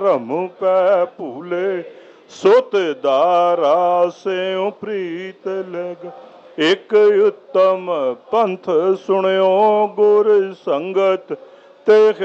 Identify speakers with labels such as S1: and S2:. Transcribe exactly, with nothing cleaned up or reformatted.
S1: ਭਰਮ ਪੈ ਭੂਲੇ, ਸੁਤ ਦਾਰਾ ਸਿਉ ਪ੍ਰੀਤ ਲਗ। ਇੱਕ ਉੱਤਮ ਪੰਥ ਸੁਣਿਓ ਗੁਰ ਸੰਗਤ, ਤੇ